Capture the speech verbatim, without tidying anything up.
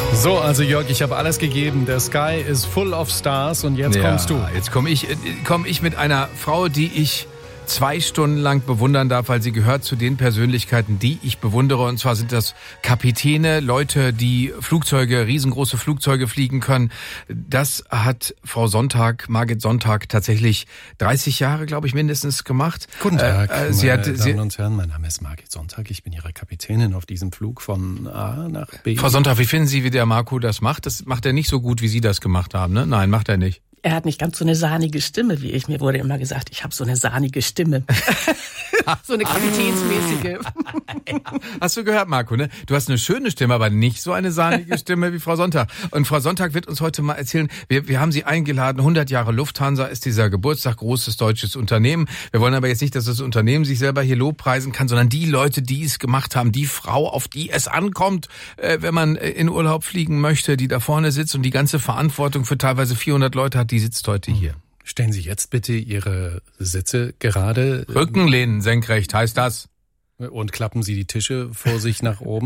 So, also Jörg, ich habe alles gegeben. Der Sky is full of stars und jetzt ja, kommst du. Jetzt komme ich, komm ich mit einer Frau, die ich zwei Stunden lang bewundern darf, weil sie gehört zu den Persönlichkeiten, die ich bewundere. Und zwar sind das Kapitäne, Leute, die Flugzeuge, riesengroße Flugzeuge fliegen können. Das hat Frau Sonntag, Margit Sonntag, tatsächlich dreißig Jahre, glaube ich, mindestens gemacht. Guten Tag, äh, sie meine hat, Damen sie, und Herren, mein Name ist Margit Sonntag. Ich bin Ihre Kapitänin auf diesem Flug von A nach B. Frau Sonntag, wie finden Sie, wie der Marco das macht? Das macht er nicht so gut, wie Sie das gemacht haben, ne? Nein, macht er nicht. Er hat nicht ganz so eine sahnige Stimme wie ich. Mir wurde immer gesagt, ich habe so eine sahnige Stimme. So eine kapitänsmäßige. Hast du gehört, Marco, ne? Du hast eine schöne Stimme, aber nicht so eine sahnige Stimme wie Frau Sonntag. Und Frau Sonntag wird uns heute mal erzählen, wir, wir haben sie eingeladen, hundert Jahre Lufthansa ist dieser Geburtstag, großes deutsches Unternehmen. Wir wollen aber jetzt nicht, dass das Unternehmen sich selber hier lobpreisen kann, sondern die Leute, die es gemacht haben, die Frau, auf die es ankommt, äh, wenn man in Urlaub fliegen möchte, die da vorne sitzt und die ganze Verantwortung für teilweise vierhundert Leute hat, die sitzt heute hier. Stellen Sie jetzt bitte Ihre Sitze gerade. Rückenlehnen senkrecht heißt das. Und klappen Sie die Tische vor sich nach oben.